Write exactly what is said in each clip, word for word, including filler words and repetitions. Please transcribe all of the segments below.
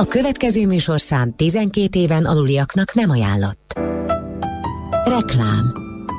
következő műsorszám tizenkét éven aluliaknak nem ajánlott. Reklám.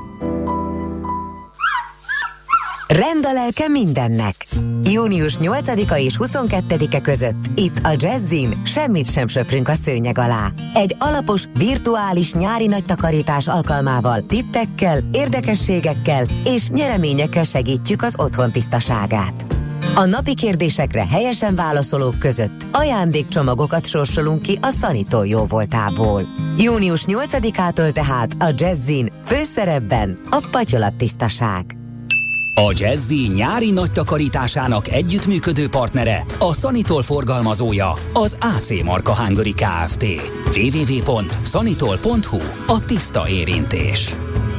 Rend a lelke mindennek. június nyolcadika és huszonkettedike között itt a Jazzin semmit sem söprünk a szőnyeg alá. Egy alapos, virtuális nyári nagy takarítás alkalmával tippekkel, érdekességekkel és nyereményekkel segítjük az otthon tisztaságát. A napi kérdésekre helyesen válaszolók között ajándékcsomagokat sorsolunk ki a Sanitól jóvoltából. június nyolcadikától tehát a Jazzin főszerepben a patyolattisztaság. A Jazzy nyári nagy takarításának együttműködő partnere, a Sanitol forgalmazója, az á cé Marka Hungary Kft. double-u double-u double-u pont sanitol pont hu. A tiszta érintés.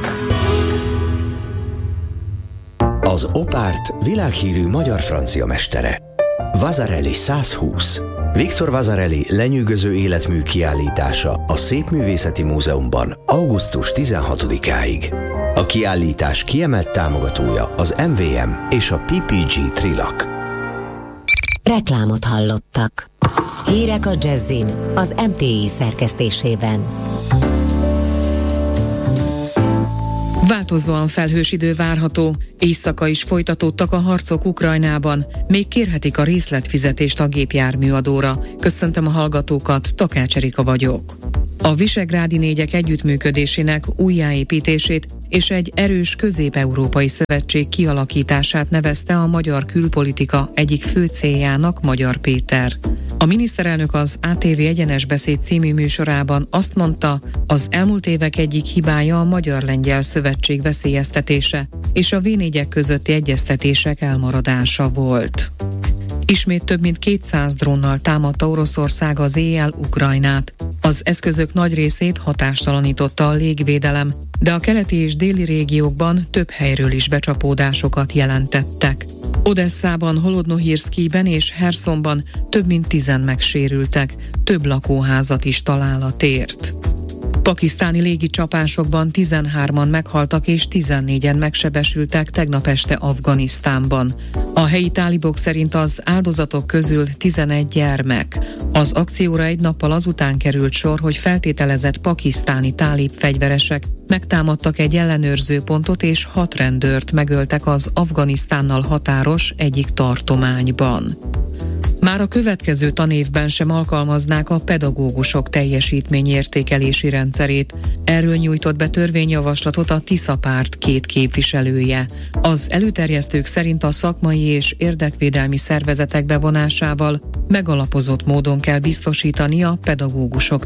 Az Opárt világhírű magyar-francia mestere. Vasarely száz húsz. Viktor Vasarely lenyűgöző életmű kiállítása a Szépművészeti Múzeumban augusztus tizenhatodikáig. A kiállítás kiemelt támogatója az em vé em és a pé pé gé Trilak. Reklámot hallottak. Hírek a Jazzin az em té i szerkesztésében. Változóan felhős idő várható, éjszaka is folytatódtak a harcok Ukrajnában, még kérhetik a részletfizetést a gépjárműadóra. Köszöntöm a hallgatókat, Takács Erika vagyok. A Visegrádi négyek együttműködésének újjáépítését és egy erős közép-európai szövetség kialakítását nevezte a magyar külpolitika egyik fő céljának Magyar Péter. A miniszterelnök az á té vé Egyenes Beszéd című műsorában azt mondta, az elmúlt évek egyik hibája a Magyar-Lengyel Szövetség veszélyeztetése és a vé négyek közötti egyeztetések elmaradása volt. Ismét több mint kétszáz drónnal támadta Oroszország az éjjel Ukrajnát. Az eszközök nagy részét hatástalanította a légvédelem, de a keleti és déli régiókban több helyről is becsapódásokat jelentettek. Odesszában, Holodnohirszkijben és Hersonban több mint tizen megsérültek, több lakóházat is találat ért. Pakisztáni légicsapásokban tizenhárman meghaltak és tizennégyen megsebesültek tegnap este Afganisztánban. A helyi tálibok szerint az áldozatok közül tizenegy gyermek. Az akcióra egy nappal azután került sor, hogy feltételezett pakisztáni tálib fegyveresek megtámadtak egy ellenőrző pontot és hat rendőrt megöltek az Afganisztánnal határos egyik tartományban. Már a következő tanévben sem alkalmaznák a pedagógusok teljesítményértékelési rendszerét. Erről nyújtott be törvényjavaslatot a Tisza párt két képviselője. Az előterjesztők szerint a szakmai és érdekvédelmi szervezetek bevonásával megalapozott módon kell biztosítani a pedagógusok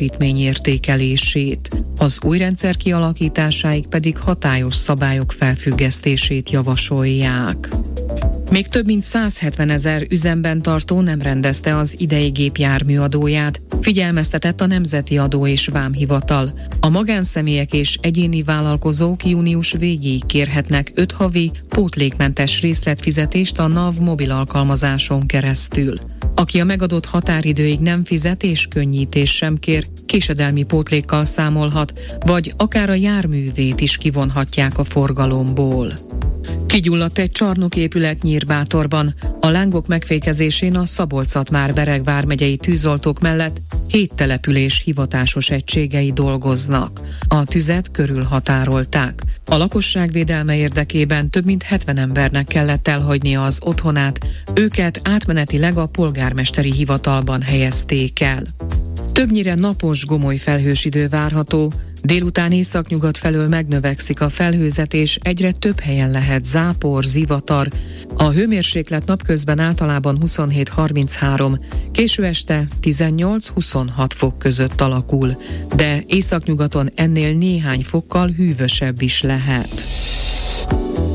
teljesítményértékelését. Az új rendszer kialakításáig pedig hatályos szabályok felfüggesztését javasolják. Még több mint száz hetven ezer üzemben tartó nem rendezte az idei gépjárműadóját, figyelmeztetett a Nemzeti Adó és Vámhivatal. A magánszemélyek és egyéni vállalkozók június végéig kérhetnek öt havi pótlékmentes részletfizetést a NAV mobil alkalmazáson keresztül. Aki a megadott határidőig nem fizet és könnyítés sem kér, késedelmi pótlékkal számolhat, vagy akár a járművét is kivonhatják a forgalomból. Kigyulladt egy csarnoképület Nyírbátorban. A lángok megfékezésén a Szabolcs-Szatmár-Bereg vármegyei tűzoltók mellett hét település hivatásos egységei dolgoznak. A tüzet körülhatárolták. A lakosság védelme érdekében több mint hetven embernek kellett elhagynia az otthonát, őket átmenetileg a polgármesteri hivatalban helyezték el. Többnyire napos, gomoly felhős idő várható, délután északnyugat felől megnövekszik a felhőzet, és egyre több helyen lehet zápor, zivatar. A hőmérséklet napközben általában huszonhét harminchárom, késő este tizennyolc-huszonhat fok között alakul, de északnyugaton ennél néhány fokkal hűvösebb is lehet.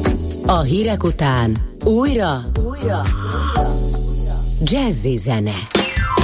A hírek után újra, újra. Jazzy zene.